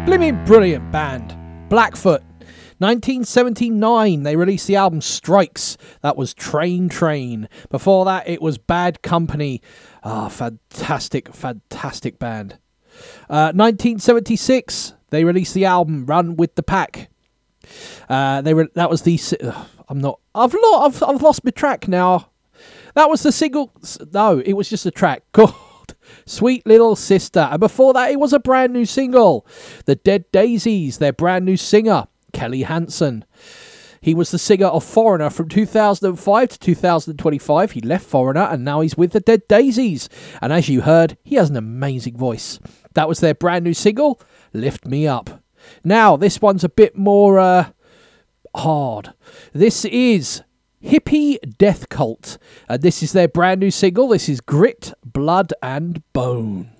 Blimmin' brilliant band. Blackfoot. 1979, they released the album Strikes. That was Train Train. Before that, it was Bad Company. Fantastic band. 1976, they released the album Run with the Pack. That was the. I've lost my track now. That was the single. No, it was just a track called Sweet Little Sister. And before that, it was a brand new single. The Dead Daisies, their brand new singer, Kelly Hansen. He was the singer of Foreigner from 2005 to 2025. He left Foreigner and now he's with the Dead Daisies. And as you heard, he has an amazing voice. That was their brand new single, Lift Me Up. Now, this one's a bit more hard. This is Hippie Death Cult. And this is their brand new single. This is Grit, Blood and Bone.